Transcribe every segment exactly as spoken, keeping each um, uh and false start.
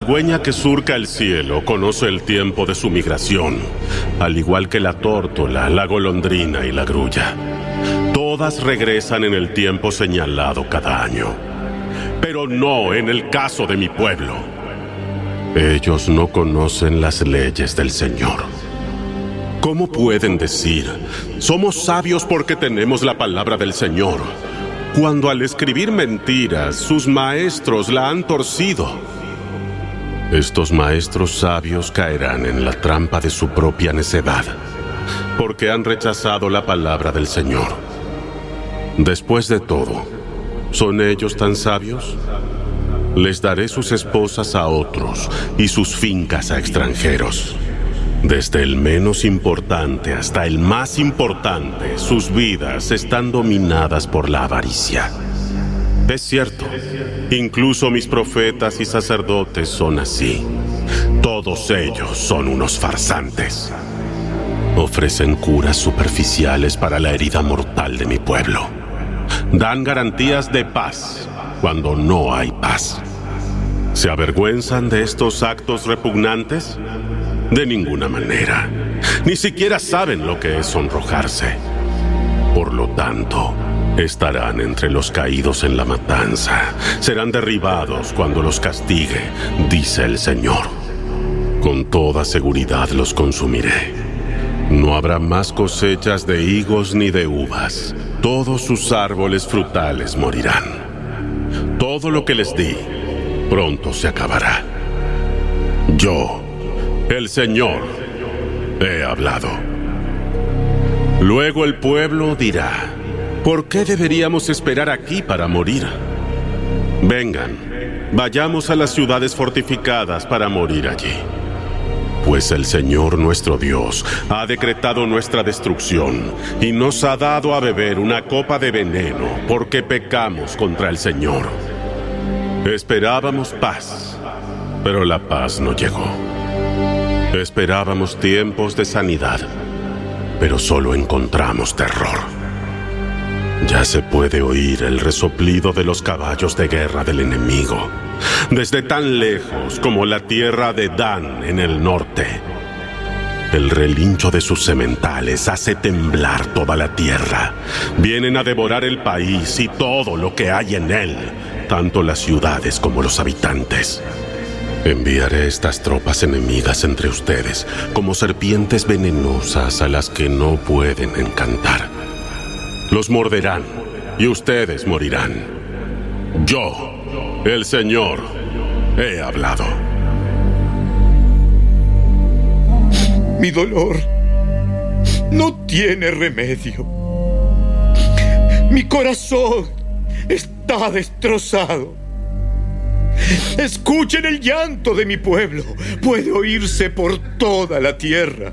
cigüeña que surca el cielo conoce el tiempo de su migración, al igual que la tórtola, la golondrina y la grulla. Todas regresan en el tiempo señalado cada año, pero no en el caso de mi pueblo. Ellos no conocen las leyes del Señor. ¿Cómo pueden decir, somos sabios porque tenemos la palabra del Señor, cuando al escribir mentiras, sus maestros la han torcido? Estos maestros sabios caerán en la trampa de su propia necedad, porque han rechazado la palabra del Señor. Después de todo, ¿son ellos tan sabios? Les daré sus esposas a otros y sus fincas a extranjeros. Desde el menos importante hasta el más importante, sus vidas están dominadas por la avaricia. Es cierto, incluso mis profetas y sacerdotes son así. Todos ellos son unos farsantes. Ofrecen curas superficiales para la herida mortal de mi pueblo. Dan garantías de paz cuando no hay paz. ¿Se avergüenzan de estos actos repugnantes? De ninguna manera. Ni siquiera saben lo que es sonrojarse. Por lo tanto, estarán entre los caídos en la matanza. Serán derribados cuando los castigue, dice el Señor. Con toda seguridad los consumiré. No habrá más cosechas de higos ni de uvas. Todos sus árboles frutales morirán. Todo lo que les di, pronto se acabará. Yo, el Señor, he hablado. Luego el pueblo dirá, ¿por qué deberíamos esperar aquí para morir? Vengan, vayamos a las ciudades fortificadas para morir allí. Pues el Señor nuestro Dios ha decretado nuestra destrucción y nos ha dado a beber una copa de veneno porque pecamos contra el Señor. Esperábamos paz, pero la paz no llegó. Esperábamos tiempos de sanidad, pero solo encontramos terror. Ya se puede oír el resoplido de los caballos de guerra del enemigo, desde tan lejos como la tierra de Dan en el norte. El relincho de sus sementales hace temblar toda la tierra. Vienen a devorar el país y todo lo que hay en él, tanto las ciudades como los habitantes. Enviaré estas tropas enemigas entre ustedes, como serpientes venenosas a las que no pueden encantar. Los morderán, y ustedes morirán. Yo, el Señor, he hablado. Mi dolor no tiene remedio. Mi corazón está destrozado. Escuchen el llanto de mi pueblo. Puede oírse por toda la tierra.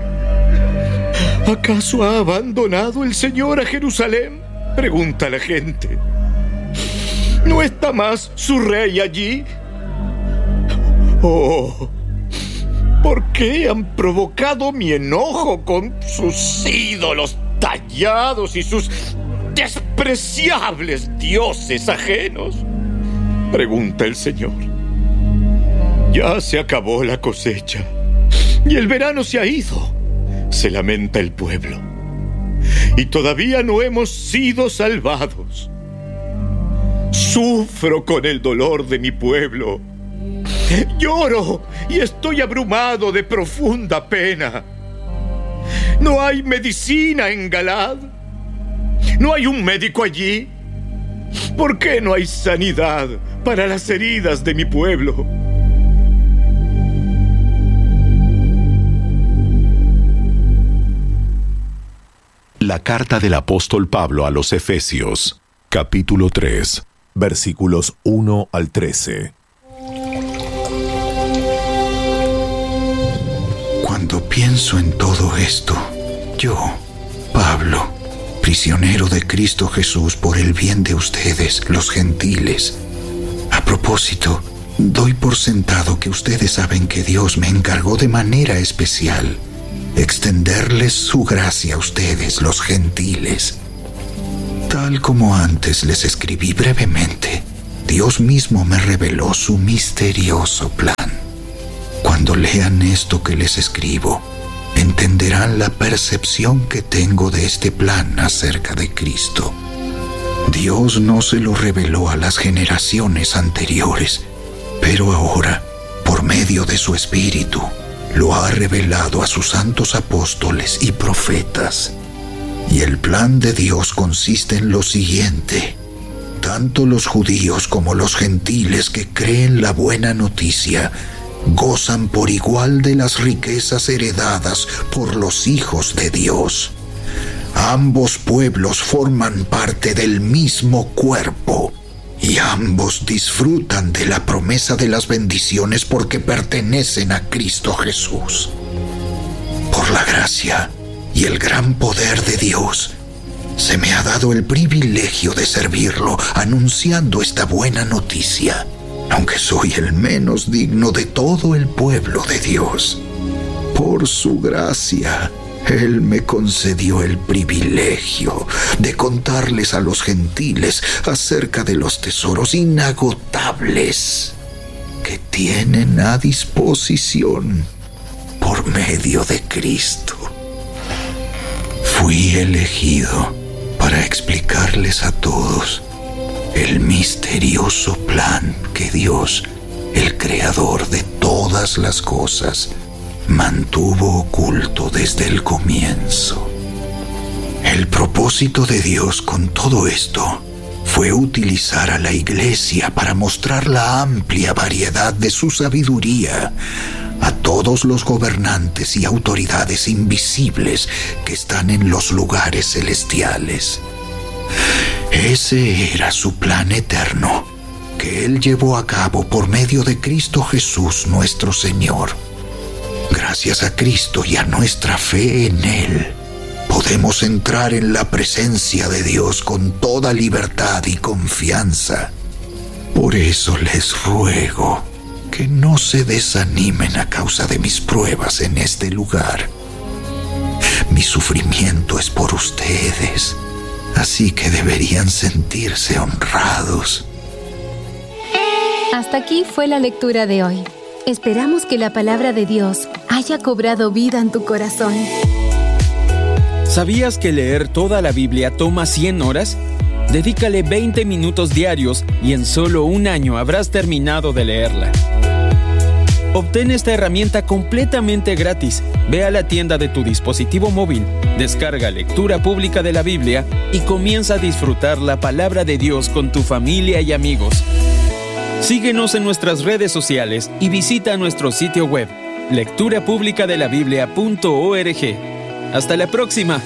¿Acaso ha abandonado el Señor a Jerusalén?, pregunta la gente. ¿No está más su rey allí? Oh, ¿por qué han provocado mi enojo con sus ídolos tallados y sus despreciables dioses ajenos?, pregunta el Señor. Ya se acabó la cosecha y el verano se ha ido, se lamenta el pueblo, y todavía no hemos sido salvados. Sufro con el dolor de mi pueblo. Lloro y estoy abrumado de profunda pena. No hay medicina en Galad. No hay un médico allí. ¿Por qué no hay sanidad para las heridas de mi pueblo? La carta del apóstol Pablo a los Efesios, capítulo tres, versículos uno al trece. Cuando pienso en todo esto, yo, Pablo, prisionero de Cristo Jesús por el bien de ustedes, los gentiles. A propósito, doy por sentado que ustedes saben que Dios me encargó de manera especial extenderles su gracia a ustedes, los gentiles. Tal como antes les escribí brevemente, Dios mismo me reveló su misterioso plan. Cuando lean esto que les escribo, entenderán la percepción que tengo de este plan acerca de Cristo. Dios no se lo reveló a las generaciones anteriores, pero ahora, por medio de su Espíritu, lo ha revelado a sus santos apóstoles y profetas. Y el plan de Dios consiste en lo siguiente: tanto los judíos como los gentiles que creen la buena noticia gozan por igual de las riquezas heredadas por los hijos de Dios. Ambos pueblos forman parte del mismo cuerpo y ambos disfrutan de la promesa de las bendiciones porque pertenecen a Cristo Jesús. Por la gracia y el gran poder de Dios, se me ha dado el privilegio de servirlo anunciando esta buena noticia, aunque soy el menos digno de todo el pueblo de Dios. Por su gracia, Él me concedió el privilegio de contarles a los gentiles acerca de los tesoros inagotables que tienen a disposición por medio de Cristo. Fui elegido para explicarles a todos el misterioso plan que Dios, el creador de todas las cosas, mantuvo oculto desde el comienzo. El propósito de Dios con todo esto fue utilizar a la Iglesia para mostrar la amplia variedad de su sabiduría a todos los gobernantes y autoridades invisibles que están en los lugares celestiales. Ese era su plan eterno, que Él llevó a cabo por medio de Cristo Jesús nuestro Señor. Gracias a Cristo y a nuestra fe en Él, podemos entrar en la presencia de Dios con toda libertad y confianza. Por eso les ruego que no se desanimen a causa de mis pruebas en este lugar. Mi sufrimiento es por ustedes, así que deberían sentirse honrados. Hasta aquí fue la lectura de hoy. Esperamos que la palabra de Dios haya cobrado vida en tu corazón. ¿Sabías que leer toda la Biblia toma cien horas? Dedícale veinte minutos diarios y en solo un año habrás terminado de leerla. Obtén esta herramienta completamente gratis. Ve a la tienda de tu dispositivo móvil, descarga Lectura Pública de la Biblia y comienza a disfrutar la palabra de Dios con tu familia y amigos. Síguenos en nuestras redes sociales y visita nuestro sitio web, lectura pública de la biblia punto org. ¡Hasta la próxima!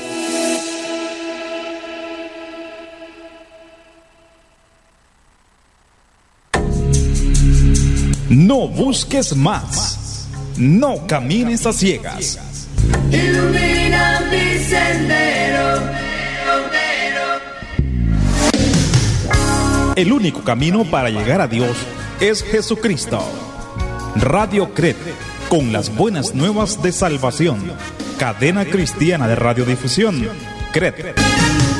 No busques más. No camines a ciegas. Ilumina mi sendero. El único camino para llegar a Dios es Jesucristo. Radio C R E T, con las buenas nuevas de salvación. Cadena cristiana de radiodifusión. C R E T.